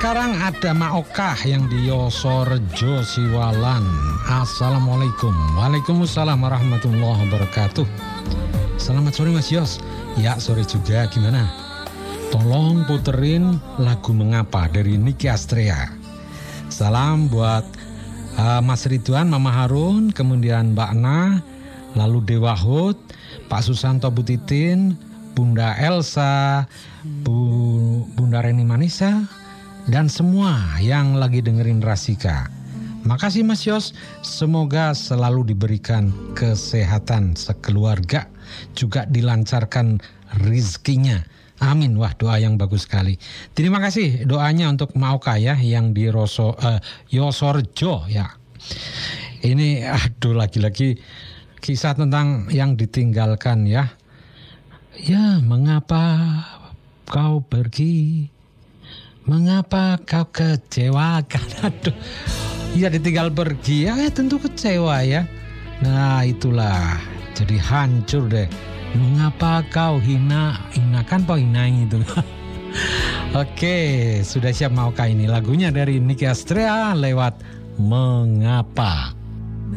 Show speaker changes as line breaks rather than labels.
sekarang ada Maokah yang di Yosorjo Siwalan. Assalamualaikum. Waalaikumsalam warahmatullahi wabarakatuh. Selamat sore Mas Yos. Ya sore juga, gimana? Tolong puterin lagu Mengapa dari Nicky Astrea. Salam buat Mas Ridwan, Mama Harun, kemudian Mbak Na, lalu Dewa Hud, Pak Susanto Butitin, Bunda Elsa, Bunda Reni Manisa, dan semua yang lagi dengerin Rasika. Makasih Mas Yos, semoga selalu diberikan kesehatan sekeluarga, juga dilancarkan rizkinya. Amin. Wah, doa yang bagus sekali. Terima kasih doanya untuk Maoka ya, yang di Yosorjo ya. Ini lagi-lagi kisah tentang yang ditinggalkan ya. Ya, mengapa kau pergi? Mengapa kau kecewakan? Aduh, ya ditinggal pergi ya tentu kecewa ya. Nah itulah, jadi hancur deh. Mengapa kau hinakan apa hinain itu? Oke, sudah siap mau kah ini lagunya dari Nicky Astrea lewat Mengapa.